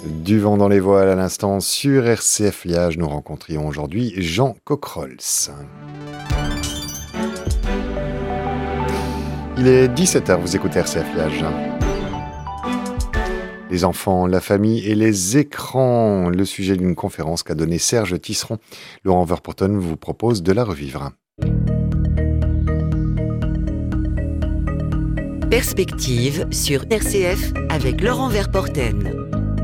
Du vent dans les voiles à l'instant sur RCF Liège, nous rencontrions aujourd'hui Jean Cockrols. Il est 17h, vous écoutez RCF Liège. Les enfants, la famille et les écrans, le sujet d'une conférence qu'a donnée Serge Tisseron. Laurent Verpoorten vous propose de la revivre. Perspective sur RCF avec Laurent Verpoorten.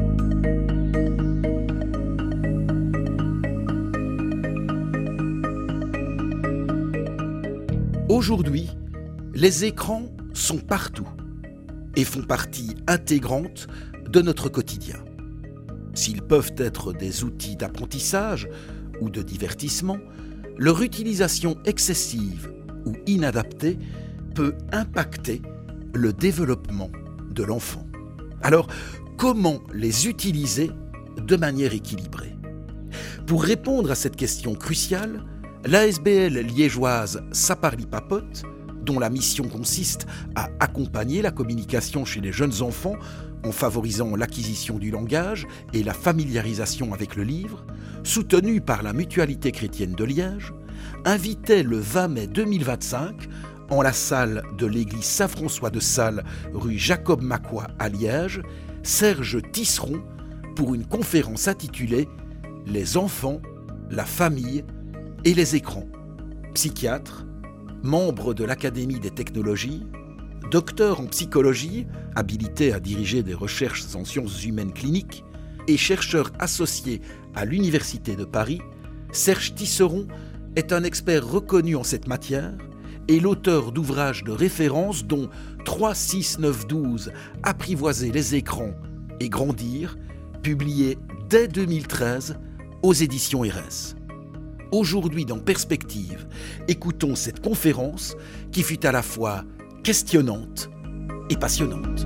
Aujourd'hui, les écrans sont partout et font partie intégrante de notre quotidien. S'ils peuvent être des outils d'apprentissage ou de divertissement, leur utilisation excessive ou inadaptée peut impacter le développement de l'enfant. Alors, comment les utiliser de manière équilibrée ? Pour répondre à cette question cruciale, l'ASBL liégeoise Saparli-Papote, dont la mission consiste à accompagner la communication chez les jeunes enfants en favorisant l'acquisition du langage et la familiarisation avec le livre, soutenue par la Mutualité chrétienne de Liège, invitait le 20 mai 2025, en la salle de l'église Saint-François de Sales, rue Jacob Macois à Liège, Serge Tisseron pour une conférence intitulée « Les enfants, la famille et les écrans ». Psychiatre, membre de l'Académie des technologies, docteur en psychologie, habilité à diriger des recherches en sciences humaines cliniques et chercheur associé à l'Université de Paris, Serge Tisseron est un expert reconnu en cette matière et l'auteur d'ouvrages de référence dont 3, 6, 9, 12, Apprivoiser les écrans et grandir, publié dès 2013 aux éditions RS. Aujourd'hui dans Perspective, écoutons cette conférence qui fut à la fois questionnante et passionnante.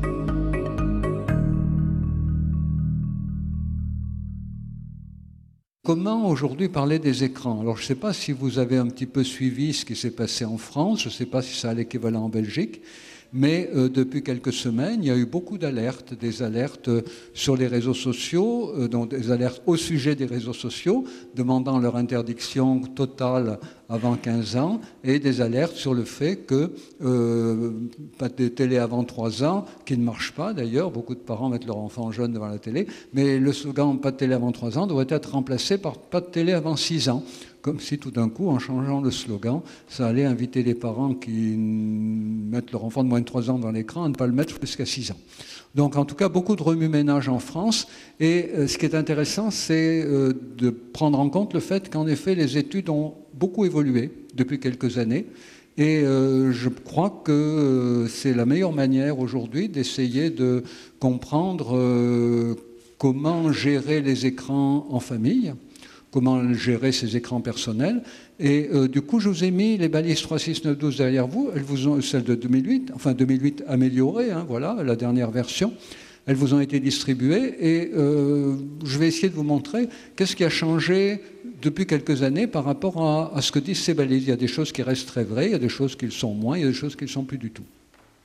Comment aujourd'hui parler des écrans ? Alors je ne sais pas si vous avez un petit peu suivi ce qui s'est passé en France, je ne sais pas si ça a l'équivalent en Belgique, mais depuis quelques semaines, il y a eu beaucoup d'alertes, des alertes sur les réseaux sociaux, donc des alertes au sujet des réseaux sociaux, demandant leur interdiction totale avant 15 ans, et des alertes sur le fait que pas de télé avant 3 ans, qui ne marche pas d'ailleurs, beaucoup de parents mettent leur enfant jeune devant la télé, mais le slogan « pas de télé avant 3 ans » devrait être remplacé par « pas de télé avant 6 ans ». Comme si tout d'un coup, en changeant le slogan, ça allait inviter les parents qui mettent leur enfant de moins de 3 ans dans l'écran à ne pas le mettre jusqu'à 6 ans. Donc en tout cas, beaucoup de remue-ménage en France. Et ce qui est intéressant, c'est de prendre en compte le fait qu'en effet, les études ont beaucoup évolué depuis quelques années. Et je crois que c'est la meilleure manière aujourd'hui d'essayer de comprendre comment gérer les écrans en famille, comment gérer ces écrans personnels. Et du coup, je vous ai mis les balises 3, 6, 9, 12 derrière vous. Elles vous ont, celles de 2008, enfin 2008 améliorées, hein, voilà, la dernière version. Elles vous ont été distribuées et je vais essayer de vous montrer qu'est-ce qui a changé depuis quelques années par rapport à ce que disent ces balises. Il y a des choses qui restent très vraies, il y a des choses qui le sont moins, il y a des choses qui ne le sont plus du tout.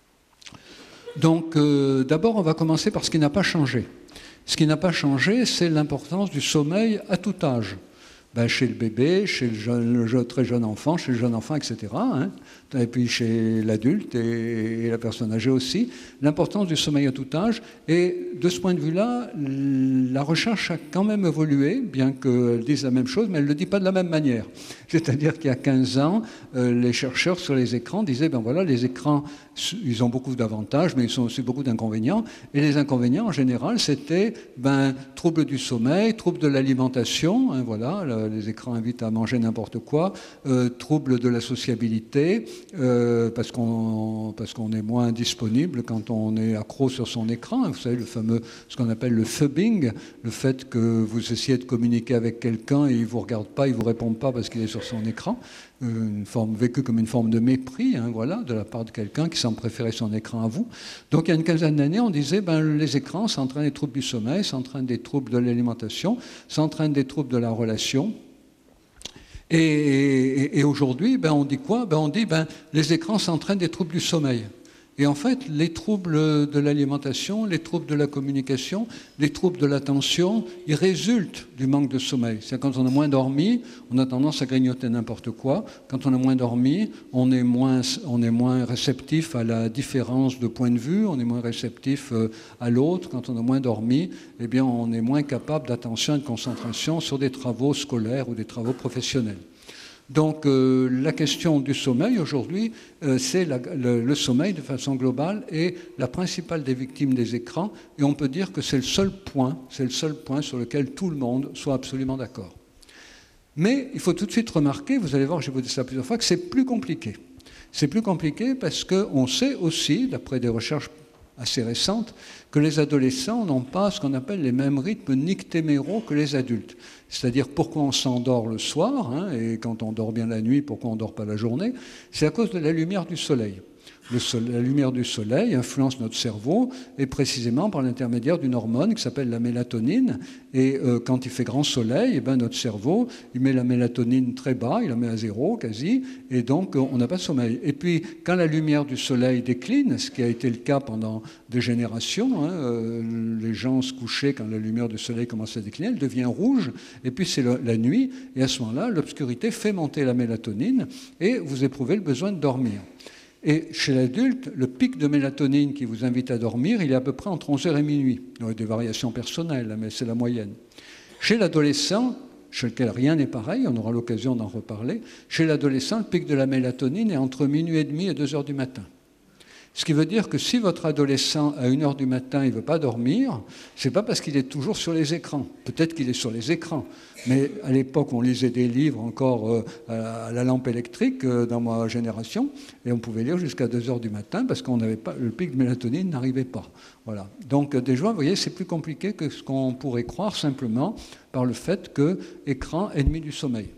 Donc d'abord, on va commencer par ce qui n'a pas changé. Ce qui n'a pas changé, c'est l'importance du sommeil à tout âge. Ben, chez le bébé, chez le très jeune enfant, chez le jeune enfant, etc. Hein, et puis chez l'adulte et la personne âgée aussi, l'importance du sommeil à tout âge. Et de ce point de vue-là, la recherche a quand même évolué, bien qu'elle dise la même chose, mais elle ne le dit pas de la même manière. C'est-à-dire qu'il y a 15 ans, les chercheurs sur les écrans disaient, ben voilà, les écrans, ils ont beaucoup d'avantages, mais ils ont aussi beaucoup d'inconvénients. Et les inconvénients, en général, c'était troubles du sommeil, troubles de l'alimentation, hein, voilà, les écrans invitent à manger n'importe quoi, troubles de la sociabilité, parce qu'on est moins disponible quand on est accro sur son écran. Vous savez, le fameux, ce qu'on appelle le phubbing, le fait que vous essayez de communiquer avec quelqu'un et il ne vous regarde pas, il ne vous répond pas parce qu'il est sur son écran. Une forme vécue comme une forme de mépris, hein, voilà, de la part de quelqu'un qui semble préférer son écran à vous. Donc il y a une quinzaine d'années, on disait les écrans, ça entraîne des troubles du sommeil, ça entraîne des troubles de l'alimentation, ça entraîne des troubles de la relation. Et aujourd'hui, on dit quoi ? On dit les écrans, ça entraîne des troubles du sommeil. Et en fait, les troubles de l'alimentation, les troubles de la communication, les troubles de l'attention, ils résultent du manque de sommeil. C'est-à-dire quand on a moins dormi, on a tendance à grignoter n'importe quoi. Quand on a moins dormi, on est moins réceptif à la différence de point de vue, on est moins réceptif à l'autre. Quand on a moins dormi, eh bien, on est moins capable d'attention et de concentration sur des travaux scolaires ou des travaux professionnels. Donc la question du sommeil aujourd'hui, c'est le sommeil de façon globale est la principale des victimes des écrans, et on peut dire que c'est le seul point sur lequel tout le monde soit absolument d'accord. Mais il faut tout de suite remarquer, vous allez voir, je vais vous dire ça plusieurs fois, que c'est plus compliqué. C'est plus compliqué parce qu'on sait aussi, d'après des recherches assez récentes, que les adolescents n'ont pas ce qu'on appelle les mêmes rythmes nictéméraux que les adultes. C'est-à-dire pourquoi on s'endort le soir, et quand on dort bien la nuit, pourquoi on ne dort pas la journée, c'est à cause de la lumière du soleil. La lumière du soleil influence notre cerveau, et précisément par l'intermédiaire d'une hormone qui s'appelle la mélatonine. Et quand il fait grand soleil, eh ben, notre cerveau, il met la mélatonine très bas, il la met à 0 quasi, et donc on n'a pas de sommeil. Et puis quand la lumière du soleil décline, ce qui a été le cas pendant des générations, les gens se couchaient quand la lumière du soleil commence à décliner, elle devient rouge, et puis c'est la nuit, et à ce moment-là, l'obscurité fait monter la mélatonine, et vous éprouvez le besoin de dormir. Et chez l'adulte, le pic de mélatonine qui vous invite à dormir, il est à peu près entre 11h et minuit. Il y a des variations personnelles, mais c'est la moyenne. Chez l'adolescent, chez lequel rien n'est pareil, on aura l'occasion d'en reparler, chez l'adolescent, le pic de la mélatonine est entre minuit et demi et 2h du matin. Ce qui veut dire que si votre adolescent, à 1h du matin, il ne veut pas dormir, ce n'est pas parce qu'il est toujours sur les écrans. Peut-être qu'il est sur les écrans. Mais à l'époque, on lisait des livres encore à la lampe électrique dans ma génération, et on pouvait lire jusqu'à 2h du matin parce qu'on n'avait pas, le pic de mélatonine n'arrivait pas. Voilà. Donc déjà, vous voyez, c'est plus compliqué que ce qu'on pourrait croire simplement par le fait que écran ennemi du sommeil.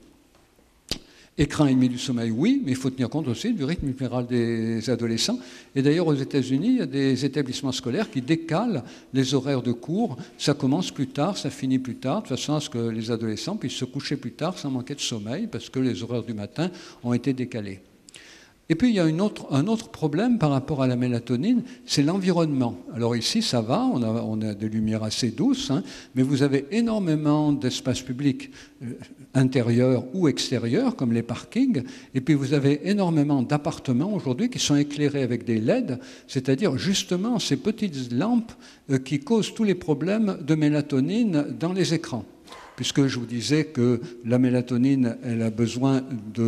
Écran ennemi du sommeil, oui, mais il faut tenir compte aussi du rythme général des adolescents. Et d'ailleurs, aux États-Unis, il y a des établissements scolaires qui décalent les horaires de cours. Ça commence plus tard, ça finit plus tard, de façon à ce que les adolescents puissent se coucher plus tard sans manquer de sommeil, parce que les horaires du matin ont été décalés. Et puis, il y a un autre problème par rapport à la mélatonine, c'est l'environnement. Alors ici, ça va, on a des lumières assez douces, mais vous avez énormément d'espaces publics intérieurs ou extérieurs, comme les parkings, et puis vous avez énormément d'appartements aujourd'hui qui sont éclairés avec des LED, c'est-à-dire justement ces petites lampes qui causent tous les problèmes de mélatonine dans les écrans. Puisque je vous disais que la mélatonine, elle a besoin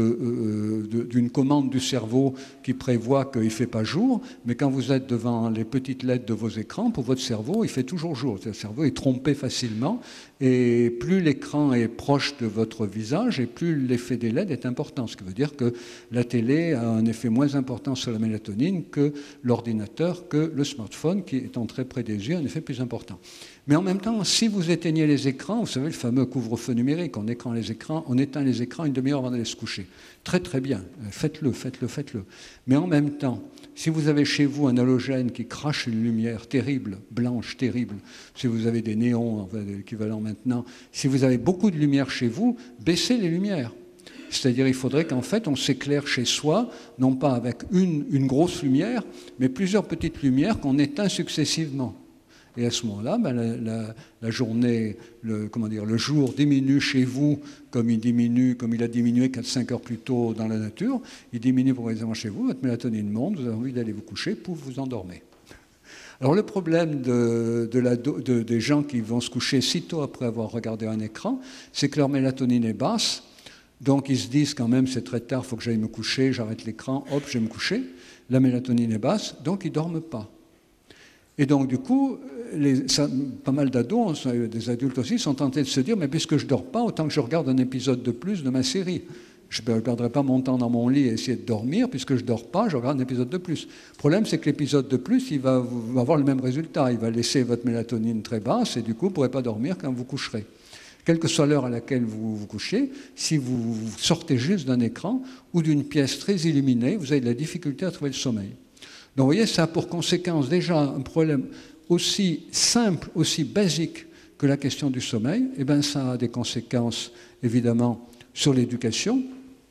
d'une commande du cerveau qui prévoit qu'il ne fait pas jour, mais quand vous êtes devant les petites LED de vos écrans, pour votre cerveau, il fait toujours jour. Le cerveau est trompé facilement, et plus l'écran est proche de votre visage, et plus l'effet des LED est important. Ce qui veut dire que la télé a un effet moins important sur la mélatonine que l'ordinateur, que le smartphone, qui étant très près des yeux, a un effet plus important. Mais en même temps, si vous éteignez les écrans, vous savez, le fameux couvre-feu numérique, on éteint les écrans une demi-heure avant d'aller se coucher. Très très bien, faites-le. Mais en même temps, si vous avez chez vous un halogène qui crache une lumière terrible, blanche, terrible, si vous avez des néons, enfin, l'équivalent maintenant, si vous avez beaucoup de lumière chez vous, baissez les lumières. C'est-à-dire il faudrait qu'en fait on s'éclaire chez soi, non pas avec une grosse lumière, mais plusieurs petites lumières qu'on éteint successivement. Et à ce moment-là, la journée, le jour diminue chez vous comme il a diminué 4-5 heures plus tôt dans la nature. Il diminue progressivement chez vous, votre mélatonine monte, vous avez envie d'aller vous coucher, pouf, vous endormez. Alors le problème des gens qui vont se coucher sitôt après avoir regardé un écran, c'est que leur mélatonine est basse, donc ils se disent quand même c'est très tard, il faut que j'aille me coucher, j'arrête l'écran, hop, je vais me coucher. La mélatonine est basse, donc ils ne dorment pas. Et donc, du coup, pas mal d'ados, des adultes aussi, sont tentés de se dire « mais puisque je ne dors pas, autant que je regarde un épisode de plus de ma série. Je ne perdrai pas mon temps dans mon lit et essayer de dormir, puisque je ne dors pas, je regarde un épisode de plus. » Le problème, c'est que l'épisode de plus, il va avoir le même résultat. Il va laisser votre mélatonine très basse et du coup, vous ne pourrez pas dormir quand vous coucherez. Quelle que soit l'heure à laquelle vous vous couchez, si vous sortez juste d'un écran ou d'une pièce très illuminée, vous avez de la difficulté à trouver le sommeil. Donc vous voyez, ça a pour conséquence déjà un problème aussi simple, aussi basique que la question du sommeil. Eh bien, ça a des conséquences, évidemment, sur l'éducation.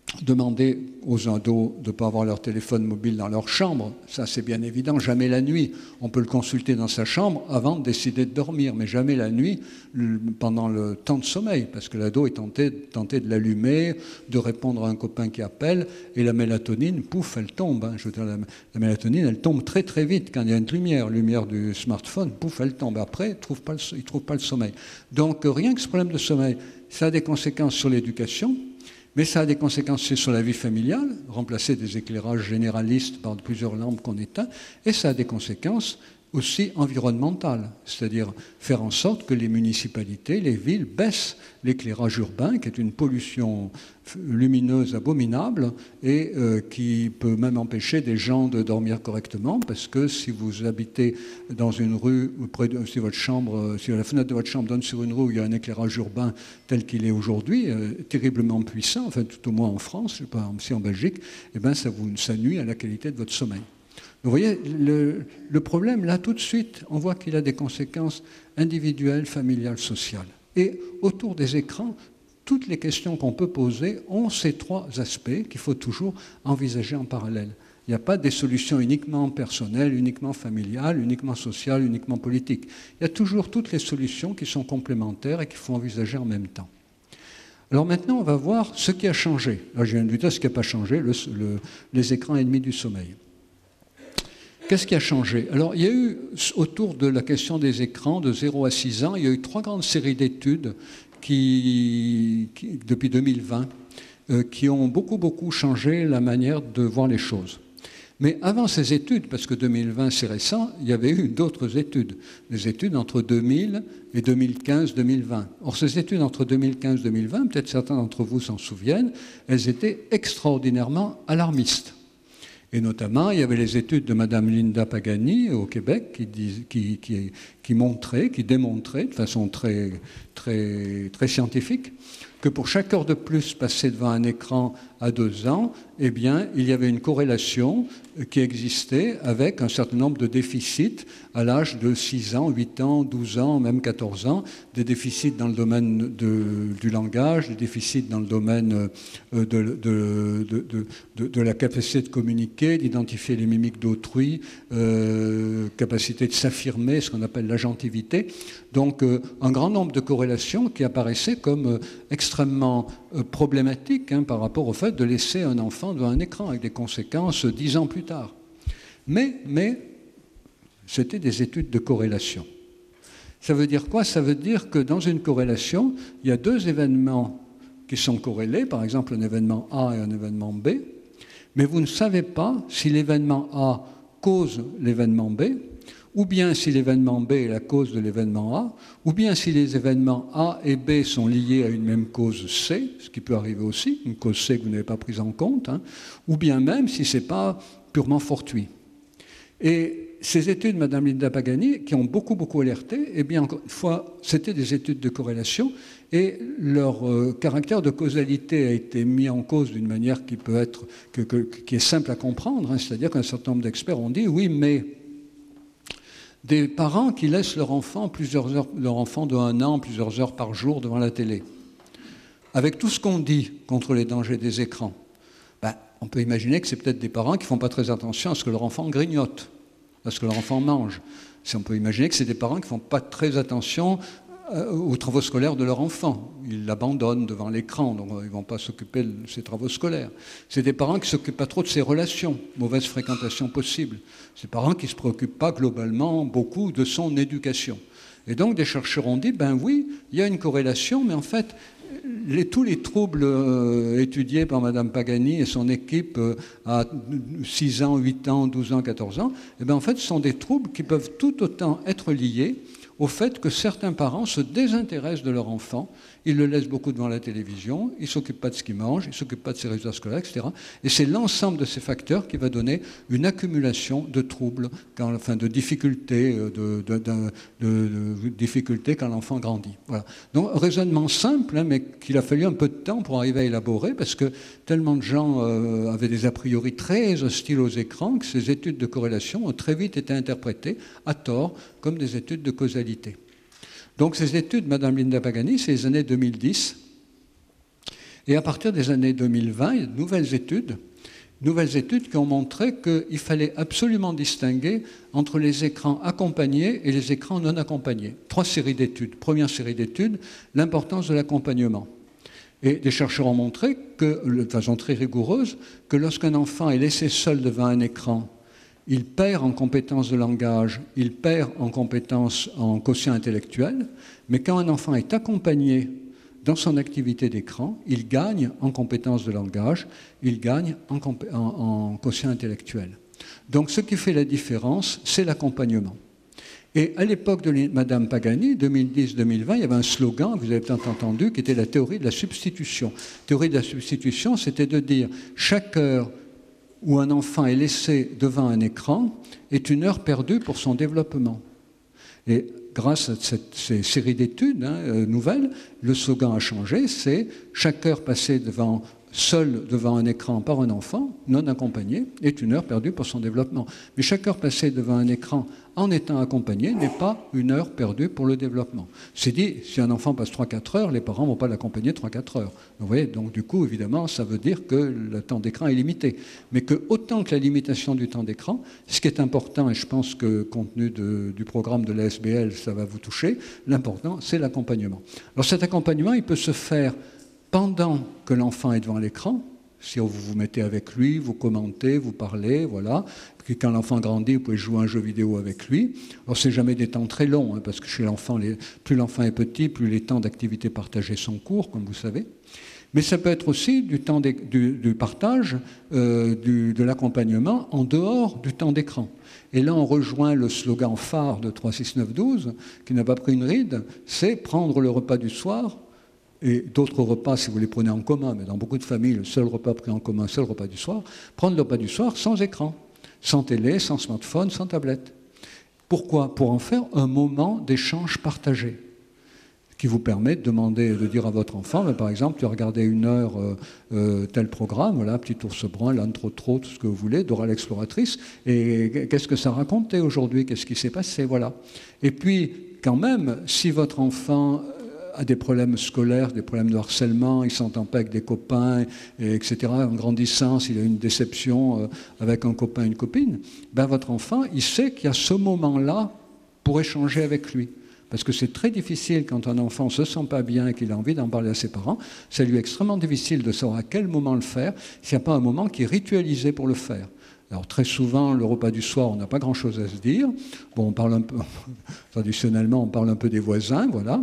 demander aux ados de ne pas avoir leur téléphone mobile dans leur chambre, ça c'est bien évident, jamais la nuit. On peut le consulter dans sa chambre avant de décider de dormir, mais jamais la nuit pendant le temps de sommeil, parce que l'ado est tenté de l'allumer, de répondre à un copain qui appelle, et la mélatonine, pouf, elle tombe. Hein. Je veux dire, la mélatonine, elle tombe très très vite quand il y a une lumière du smartphone, pouf, elle tombe. Après, il ne trouve pas le sommeil. Donc rien que ce problème de sommeil, ça a des conséquences sur l'éducation, mais ça a des conséquences sur la vie familiale, remplacer des éclairages généralistes par plusieurs lampes qu'on éteint, et ça a des conséquences aussi environnementales, c'est-à-dire faire en sorte que les municipalités, les villes baissent l'éclairage urbain, qui est une pollution lumineuse abominable et qui peut même empêcher des gens de dormir correctement, parce que si vous habitez dans une rue, si la fenêtre de votre chambre donne sur une rue où il y a un éclairage urbain tel qu'il est aujourd'hui, terriblement puissant, enfin tout au moins en France, je ne sais pas si en Belgique, eh ben ça nuit à la qualité de votre sommeil. Vous voyez, le problème, là, tout de suite, on voit qu'il a des conséquences individuelles, familiales, sociales. Et autour des écrans, toutes les questions qu'on peut poser ont ces trois aspects qu'il faut toujours envisager en parallèle. Il n'y a pas des solutions uniquement personnelles, uniquement familiales, uniquement sociales, uniquement politiques. Il y a toujours toutes les solutions qui sont complémentaires et qu'il faut envisager en même temps. Alors maintenant, on va voir ce qui a changé. Là, je viens de vous dire ce qui n'a pas changé, les écrans ennemis du sommeil. Qu'est-ce qui a changé? Alors, il y a eu, autour de la question des écrans, de 0 à 6 ans, il y a eu 3 grandes séries d'études depuis 2020, qui ont beaucoup changé la manière de voir les choses. Mais avant ces études, parce que 2020 c'est récent, il y avait eu d'autres études, des études entre 2000 et 2015-2020. Or, ces études entre 2015-2020, peut-être certains d'entre vous s'en souviennent, elles étaient extraordinairement alarmistes. Et notamment, il y avait les études de Mme Linda Pagani au Québec qui démontraient de façon très scientifique que pour chaque heure de plus passée devant un écran à 2 ans, eh bien, il y avait une corrélation qui existait avec un certain nombre de déficits à l'âge de 6 ans, 8 ans, 12 ans, même 14 ans, des déficits dans le domaine du langage, des déficits dans le domaine de la capacité de communiquer, d'identifier les mimiques d'autrui, capacité de s'affirmer, ce qu'on appelle l'agentivité. Donc, un grand nombre de corrélations qui apparaissaient comme extrêmement problématiques par rapport au fait de laisser un enfant devant un écran, avec des conséquences 10 ans plus tard. Mais c'était des études de corrélation. Ça veut dire quoi? Ça veut dire que dans une corrélation, il y a 2 événements qui sont corrélés, par exemple un événement A et un événement B, mais vous ne savez pas si l'événement A cause l'événement B, ou bien si l'événement B est la cause de l'événement A, ou bien si les événements A et B sont liés à une même cause C, ce qui peut arriver aussi, une cause C que vous n'avez pas prise en compte, ou bien même si ce n'est pas purement fortuit. Et ces études, Mme Linda Pagani, qui ont beaucoup alerté, eh bien, encore une fois, c'était des études de corrélation, et leur caractère de causalité a été mis en cause d'une manière qui peut être, qui est simple à comprendre, c'est-à-dire qu'un certain nombre d'experts ont dit, oui, mais des parents qui laissent leur enfant de 1 an, plusieurs heures par jour devant la télé. Avec tout ce qu'on dit contre les dangers des écrans, on peut imaginer que c'est peut-être des parents qui ne font pas très attention à ce que leur enfant grignote, à ce que leur enfant mange. On peut imaginer que c'est des parents qui ne font pas très attention aux travaux scolaires de leur enfant. Ils l'abandonnent devant l'écran, donc ils ne vont pas s'occuper de ses travaux scolaires. C'est des parents qui ne s'occupent pas trop de ses relations, mauvaise fréquentation possible. C'est des parents qui ne se préoccupent pas globalement beaucoup de son éducation. Et donc des chercheurs ont dit, oui, il y a une corrélation, mais en fait, tous les troubles étudiés par Mme Pagani et son équipe à 6 ans, 8 ans, 12 ans, 14 ans, en fait, ce sont des troubles qui peuvent tout autant être liés au fait que certains parents se désintéressent de leur enfant, ils le laissent beaucoup devant la télévision, ils ne s'occupent pas de ce qu'il mange, ils ne s'occupent pas de ses résultats scolaires, etc. Et c'est l'ensemble de ces facteurs qui va donner une accumulation de troubles, de difficultés, difficultés quand l'enfant grandit. Voilà. Donc, un raisonnement simple, mais qu'il a fallu un peu de temps pour arriver à élaborer, parce que tellement de gens avaient des a priori très hostiles aux écrans que ces études de corrélation ont très vite été interprétées, à tort, comme des études de causalité. Donc ces études, Mme Linda Pagani, c'est les années 2010. Et à partir des années 2020, il y a de nouvelles études qui ont montré qu'il fallait absolument distinguer entre les écrans accompagnés et les écrans non accompagnés. 3 séries d'études. Première série d'études, l'importance de l'accompagnement. Et des chercheurs ont montré, de façon très rigoureuse, que lorsqu'un enfant est laissé seul devant un écran, il perd en compétences de langage, il perd en compétences en quotient intellectuel, mais quand un enfant est accompagné dans son activité d'écran, il gagne en compétences de langage, il gagne en quotient intellectuel. Donc ce qui fait la différence, c'est l'accompagnement. Et à l'époque de Madame Pagani, 2010-2020, il y avait un slogan, vous avez peut-être entendu, qui était la théorie de la substitution. La théorie de la substitution, c'était de dire chaque heure où un enfant est laissé devant un écran est une heure perdue pour son développement. Et grâce à ces séries d'études nouvelles, le slogan a changé, c'est chaque heure passée seul devant un écran par un enfant non accompagné est une heure perdue pour son développement. Mais chaque heure passée devant un écran en étant accompagné n'est pas une heure perdue pour le développement. C'est dit, si un enfant passe 3-4 heures, les parents ne vont pas l'accompagner 3-4 heures. Vous voyez, donc du coup, évidemment, ça veut dire que le temps d'écran est limité. Mais que autant que la limitation du temps d'écran, ce qui est important, et je pense que compte tenu du programme de l'ASBL, ça va vous toucher, l'important, c'est l'accompagnement. Alors cet accompagnement, il peut se faire pendant que l'enfant est devant l'écran, si vous vous mettez avec lui, vous commentez, vous parlez, voilà. Puis quand l'enfant grandit, vous pouvez jouer à un jeu vidéo avec lui. Alors c'est jamais des temps très longs, parce que chez l'enfant, plus l'enfant est petit, plus les temps d'activité partagée sont courts, comme vous savez. Mais ça peut être aussi du temps du partage, de l'accompagnement en dehors du temps d'écran. Et là, on rejoint le slogan phare de 36912, qui n'a pas pris une ride, c'est prendre le repas du soir. Et d'autres repas, si vous les prenez en commun, mais dans beaucoup de familles, le seul repas pris en commun, seul repas du soir, prendre le repas du soir sans écran, sans télé, sans smartphone, sans tablette. Pourquoi ? Pour en faire un moment d'échange partagé, qui vous permet de dire à votre enfant, ben, par exemple, tu as regardé 1 heure tel programme, voilà, Petit ours brun, l'âne trop, tout ce que vous voulez, Dora l'exploratrice, et qu'est-ce que ça racontait aujourd'hui, qu'est-ce qui s'est passé, voilà. Et puis, quand même, si votre enfant a des problèmes scolaires, des problèmes de harcèlement, il ne s'entend pas avec des copains, etc. En grandissant, s'il a une déception avec un copain, une copine, ben votre enfant, il sait qu'il y a ce moment-là pour échanger avec lui. Parce que c'est très difficile quand un enfant ne se sent pas bien et qu'il a envie d'en parler à ses parents, c'est lui extrêmement difficile de savoir à quel moment le faire, s'il n'y a pas un moment qui est ritualisé pour le faire. Alors très souvent, le repas du soir, on n'a pas grand-chose à se dire. Bon, on parle un peu, traditionnellement, on parle un peu des voisins, voilà.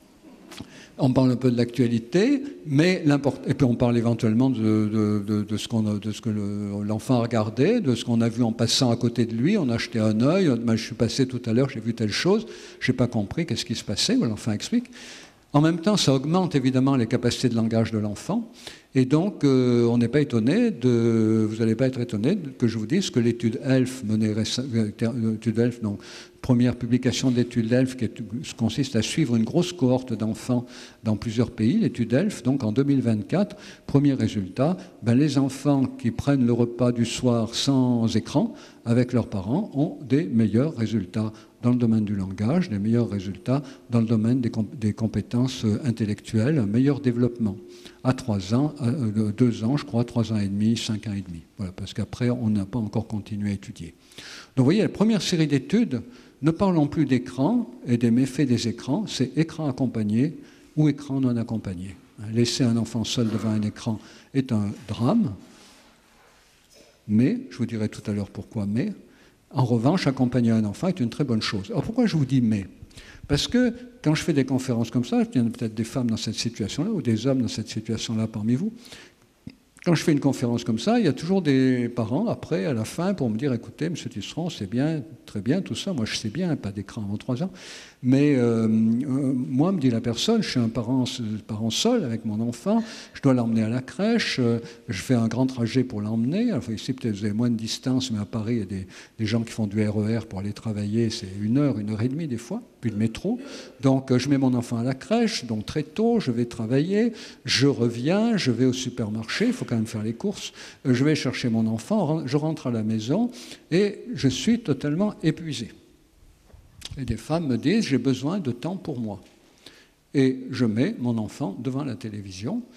On parle un peu de l'actualité, et puis on parle éventuellement de ce que l'enfant a regardé, de ce qu'on a vu en passant à côté de lui. On a jeté un œil, je suis passé tout à l'heure, j'ai vu telle chose, je n'ai pas compris, qu'est-ce qui se passait, l'enfant explique. En même temps, ça augmente évidemment les capacités de langage de l'enfant. Et donc, on n'est pas étonné vous n'allez pas être étonné que je vous dise que l'étude ELF, donc première publication de l'étude ELF, qui consiste à suivre une grosse cohorte d'enfants dans plusieurs pays, l'étude ELF, donc en 2024, premier résultat, les enfants qui prennent le repas du soir sans écran avec leurs parents ont des meilleurs résultats dans le domaine du langage, des meilleurs résultats dans le domaine des compétences intellectuelles, un meilleur développement. À 3 ans, 2 ans, je crois, 3 ans et demi, 5 ans et demi. Voilà, parce qu'après, on n'a pas encore continué à étudier. Donc vous voyez, la première série d'études, ne parlons plus d'écran et des méfaits des écrans, c'est écran accompagné ou écran non accompagné. Laisser un enfant seul devant un écran est un drame, mais, je vous dirai tout à l'heure pourquoi, mais, en revanche, accompagner un enfant est une très bonne chose. Alors pourquoi je vous dis mais ? Parce que quand je fais des conférences comme ça, il y a peut-être des femmes dans cette situation-là ou des hommes dans cette situation-là parmi vous. Quand je fais une conférence comme ça, il y a toujours des parents, après, à la fin, pour me dire, écoutez, M. Tisseron, c'est bien, très bien, tout ça, moi je sais bien, pas d'écran avant 3 ans, mais moi, me dit la personne, je suis un parent seul avec mon enfant, je dois l'emmener à la crèche, je fais un grand trajet pour l'emmener, enfin ici peut-être vous avez moins de distance, mais à Paris, il y a des gens qui font du RER pour aller travailler, c'est 1 heure, 1 heure et demie des fois, puis le métro, donc je mets mon enfant à la crèche, donc très tôt, je vais travailler, je reviens, je vais au supermarché, il faut quand même faire les courses, je vais chercher mon enfant, je rentre à la maison et je suis totalement épuisé. Et des femmes me disent, j'ai besoin de temps pour moi. Et je mets mon enfant devant la télévision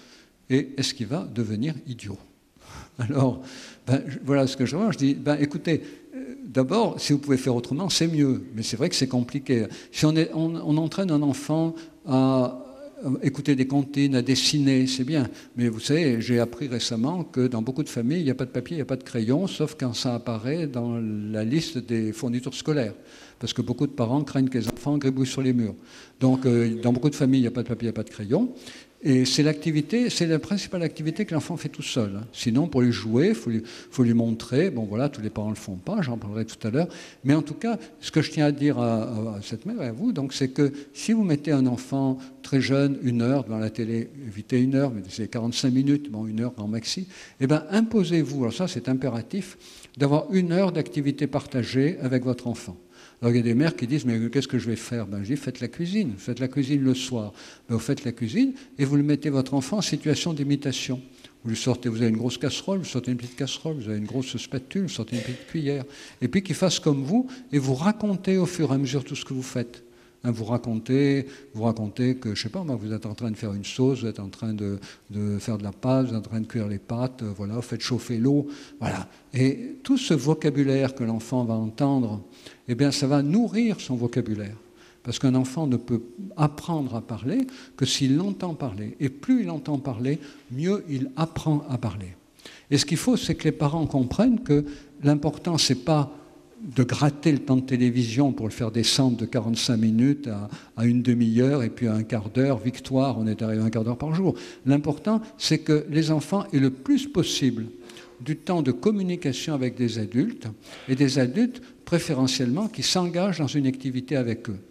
et est-ce qu'il va devenir idiot? Alors, voilà ce que je vois. Je dis, écoutez, d'abord, si vous pouvez faire autrement, c'est mieux. Mais c'est vrai que c'est compliqué. Si on entraîne un enfant à écouter des comptines, à dessiner, c'est bien. Mais vous savez, j'ai appris récemment que dans beaucoup de familles, il n'y a pas de papier, il n'y a pas de crayon, sauf quand ça apparaît dans la liste des fournitures scolaires. Parce que beaucoup de parents craignent que les enfants gribouillent sur les murs. Donc, dans beaucoup de familles, il n'y a pas de papier, il n'y a pas de crayon. Et c'est la principale activité que l'enfant fait tout seul. Sinon, pour lui jouer, il faut lui montrer. Bon, voilà, tous les parents ne le font pas, j'en parlerai tout à l'heure. Mais en tout cas, ce que je tiens à dire à cette mère et à vous, donc, c'est que si vous mettez un enfant très jeune, 1 heure devant la télé, évitez 1 heure, mais c'est 45 minutes, bon, 1 heure grand maxi, eh bien, imposez-vous, alors ça c'est impératif, d'avoir 1 heure d'activité partagée avec votre enfant. Alors il y a des mères qui disent, mais qu'est-ce que je vais faire? Je dis, faites la cuisine le soir. Vous faites la cuisine et vous le mettez votre enfant en situation d'imitation. Vous avez une grosse casserole, vous sortez une petite casserole, vous avez une grosse spatule, vous sortez une petite cuillère. Et puis qu'il fasse comme vous et vous racontez au fur et à mesure tout ce que vous faites. Vous racontez que, je sais pas, vous êtes en train de faire une sauce, vous êtes en train de faire de la pâte, vous êtes en train de cuire les pâtes, voilà, vous faites chauffer l'eau, voilà. Et tout ce vocabulaire que l'enfant va entendre, eh bien, ça va nourrir son vocabulaire. Parce qu'un enfant ne peut apprendre à parler que s'il entend parler. Et plus il entend parler, mieux il apprend à parler. Et ce qu'il faut, c'est que les parents comprennent que l'important, c'est pas de gratter le temps de télévision pour le faire descendre de 45 minutes à une demi-heure et puis à un quart d'heure. Victoire, on est arrivé à un quart d'heure par jour. L'important, c'est que les enfants aient le plus possible du temps de communication avec des adultes, et des adultes préférentiellement qui s'engagent dans une activité avec eux.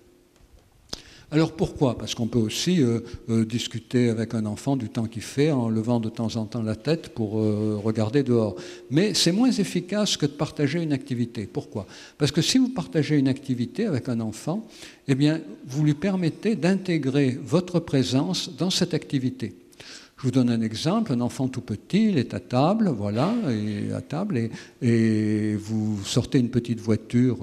Alors pourquoi? Parce qu'on peut aussi discuter avec un enfant du temps qu'il fait en levant de temps en temps la tête pour regarder dehors. Mais c'est moins efficace que de partager une activité. Pourquoi? Parce que si vous partagez une activité avec un enfant, eh bien, vous lui permettez d'intégrer votre présence dans cette activité. Je vous donne un exemple, un enfant tout petit, il est à table, voilà, et vous sortez une petite voiture,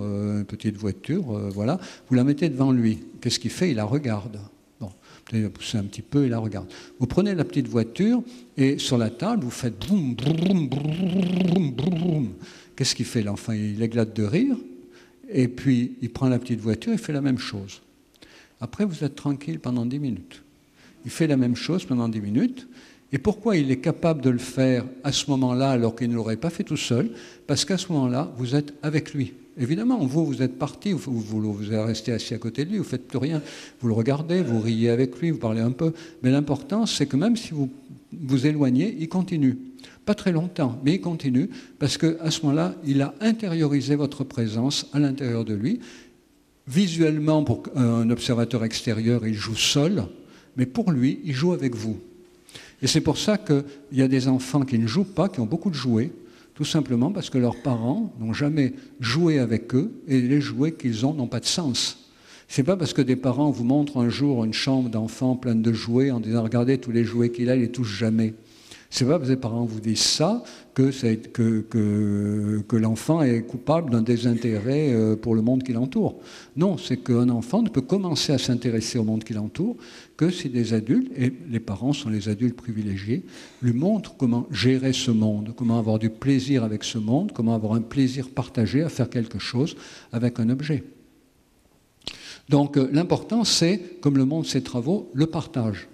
voilà, vous la mettez devant lui. Qu'est-ce qu'il fait? Il la regarde. Bon, il va pousser un petit peu, il la regarde. Vous prenez la petite voiture et sur la table, vous faites boum, boum, boum, boum. Qu'est-ce qu'il fait l'enfant? Il éclate de rire, et puis il prend la petite voiture et fait la même chose. Après, vous êtes tranquille pendant 10 minutes. Il fait la même chose pendant 10 minutes. Et pourquoi il est capable de le faire à ce moment-là alors qu'il ne l'aurait pas fait tout seul? Parce qu'à ce moment-là, vous êtes avec lui. Évidemment, vous êtes parti, vous êtes resté assis à côté de lui, vous ne faites plus rien. Vous le regardez, vous riez avec lui, vous parlez un peu. Mais l'important, c'est que même si vous vous éloignez, il continue. Pas très longtemps, mais il continue, parce qu'à ce moment-là, il a intériorisé votre présence à l'intérieur de lui. Visuellement, pour un observateur extérieur, il joue seul. Mais pour lui, il joue avec vous. Et c'est pour ça qu'il y a des enfants qui ne jouent pas, qui ont beaucoup de jouets, tout simplement parce que leurs parents n'ont jamais joué avec eux et les jouets qu'ils ont n'ont pas de sens. C'est pas parce que des parents vous montrent un jour une chambre d'enfant pleine de jouets en disant « Regardez tous les jouets qu'il a, il les touche jamais ». C'est pas parce que les parents vous disent ça que l'enfant est coupable d'un désintérêt pour le monde qui l'entoure. Non, c'est qu'un enfant ne peut commencer à s'intéresser au monde qui l'entoure que si des adultes, et les parents sont les adultes privilégiés, lui montrent comment gérer ce monde, comment avoir du plaisir avec ce monde, comment avoir un plaisir partagé à faire quelque chose avec un objet. Donc l'important, c'est, comme le montrent ces travaux, le partage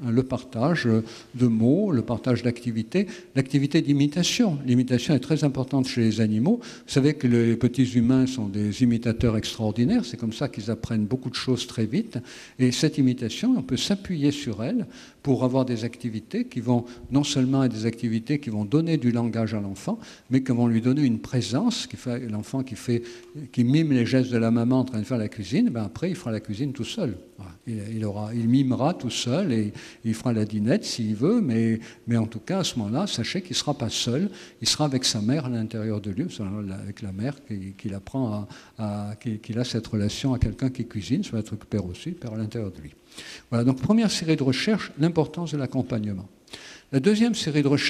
de mots, le partage d'activités, l'activité d'imitation. L'imitation est très importante chez les animaux. Vous savez que les petits humains sont des imitateurs extraordinaires, c'est comme ça qu'ils apprennent beaucoup de choses très vite. Et cette imitation, on peut s'appuyer sur elle pour avoir des activités qui vont, non seulement être des activités qui vont donner du langage à l'enfant, mais qui vont lui donner une présence, l'enfant qui mime les gestes de la maman en train de faire la cuisine, ben après il fera la cuisine tout seul. Il mimera tout seul et il fera la dinette s'il veut, mais en tout cas à ce moment-là, sachez qu'il ne sera pas seul, il sera avec sa mère à l'intérieur de lui, avec la mère qu'il apprend qu'il a cette relation à quelqu'un qui cuisine, ça va être récupéré aussi par l'intérieur de lui. Voilà, donc première série de recherches, l'importance de l'accompagnement. La deuxième série de recherches,